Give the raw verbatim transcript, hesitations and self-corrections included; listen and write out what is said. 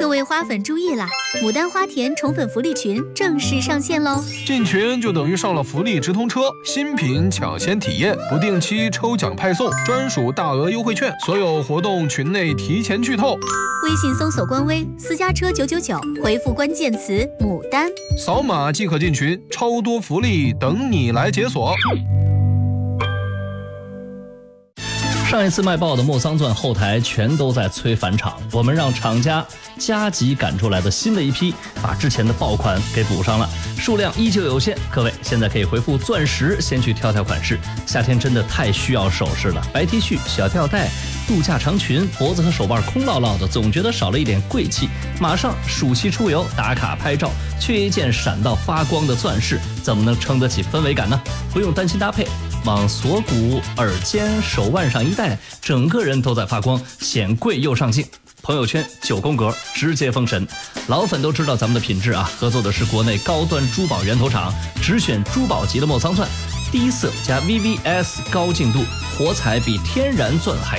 各位花粉注意啦！牡丹花田宠粉福利群正式上线喽！ 进群就等于上了福利直通车，新品抢先体验，不定期抽奖派送，专属大额优惠券，所有活动群内提前剧透。 微信搜索官微私家车九九九，回复关键词牡丹， 扫码即可进群，超多福利等你来解锁。 上一次卖爆的莫桑钻后台全都在催返场，我们让厂家加急赶出来的新的一批，把之前的爆款给补上了，数量依旧有限。各位现在可以回复钻石，先去挑挑款式。夏天真的太需要首饰了，白 T 恤、小吊带、度假长裙，脖子和手腕空落落的，总觉得少了一点贵气。马上暑期出游打卡拍照，缺一件闪到发光的钻饰，怎么能撑得起氛围感呢？不用担心搭配。往锁骨、耳尖、手腕上一戴，整个人都在发光，显贵又上镜。朋友圈九宫格，直接封神。老粉都知道咱们的品质啊，合作的是国内高端珠宝源头厂，只选珠宝级的莫桑钻，低色加 V V S 高净度，火彩比天然钻还